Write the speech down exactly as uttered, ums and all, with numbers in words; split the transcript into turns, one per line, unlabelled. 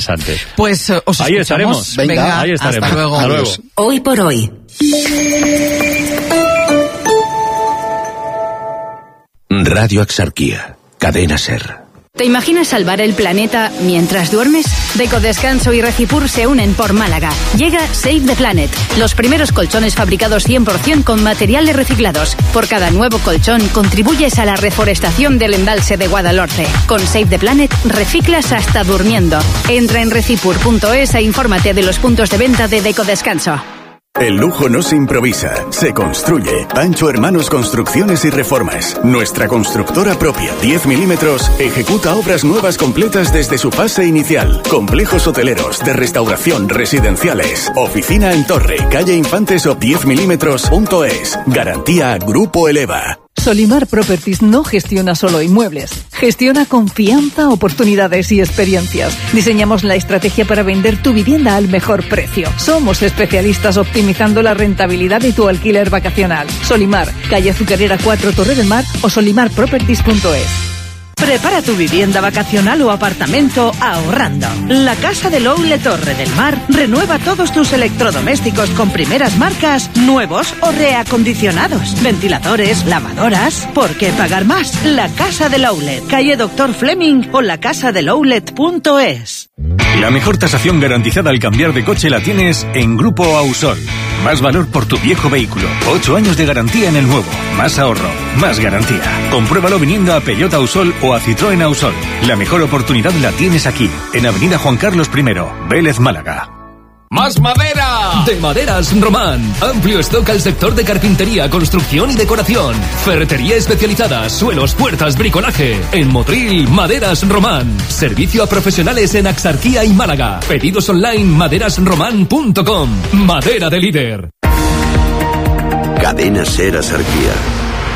interesante.
Pues uh, os
ahí
escuchamos.
estaremos.
Venga, Venga,
ahí estaremos.
Hasta luego.
Hasta luego.
Hoy por hoy.
Radio Axarquía, Cadena SER.
¿Te imaginas salvar el planeta mientras duermes? Decodescanso y Regipur se unen por Málaga. Llega Save the Planet, los primeros colchones fabricados cien por ciento con materiales reciclados. Por cada nuevo colchón contribuyes a la reforestación del embalse de Guadalhorce. Con Save the Planet reciclas hasta durmiendo. Entra en regipur punto es e infórmate de los puntos de venta de Decodescanso.
El lujo no se improvisa, se construye. Pancho Hermanos Construcciones y Reformas. Nuestra constructora propia, diez milímetros, ejecuta obras nuevas completas desde su fase inicial. Complejos hoteleros, de restauración, residenciales. Oficina en Torre, calle Infantes o diez milímetros punto es. Garantía Grupo Eleva.
Solimar Properties no gestiona solo inmuebles, gestiona confianza, oportunidades y experiencias. Diseñamos la estrategia para vender tu vivienda al mejor precio. Somos especialistas optimizando la rentabilidad de tu alquiler vacacional. Solimar, calle Azucarera cuatro, Torre del Mar o solimar properties punto es.
Prepara tu vivienda vacacional o apartamento ahorrando. La Casa del Oule Torre del Mar renueva todos tus electrodomésticos con primeras marcas, nuevos o reacondicionados. Ventiladores, lavadoras. ¿Por qué pagar más? La Casa del Oulet, calle Doctor Fleming o la casa del oulet punto es.
La mejor tasación garantizada al cambiar de coche la tienes en Grupo Ausol. Más valor por tu viejo vehículo. Ocho años de garantía en el nuevo. Más ahorro. Más garantía. Compruébalo viniendo a Peugeot Ausol o a Citroën Ausol. La mejor oportunidad la tienes aquí, en Avenida Juan Carlos primero, Vélez, Málaga.
¡Más madera! De Maderas Román. Amplio stock al sector de carpintería, construcción y decoración. Ferretería especializada, suelos, puertas, bricolaje. En Motril, Maderas Román. Servicio a profesionales en Axarquía y Málaga. Pedidos online maderas román punto com. Madera de líder.
Cadena SER Axarquía.